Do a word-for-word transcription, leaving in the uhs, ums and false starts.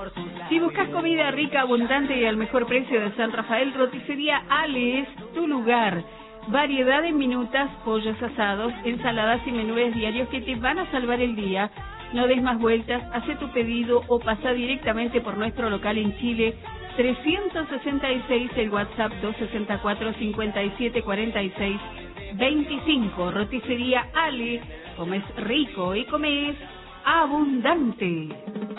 Si buscas comida rica, abundante y al mejor precio de San Rafael, Roticería Ale es tu lugar. Variedad en minutas, pollos asados, ensaladas y menúes diarios que te van a salvar el día. No des más vueltas, hace tu pedido o pasa directamente por nuestro local en Chile, trescientos sesenta y seis, el WhatsApp dos sesenta y cuatro, cincuenta y siete, cuarenta y seis, veinticinco. Roticería Ale, comes rico y comes abundante.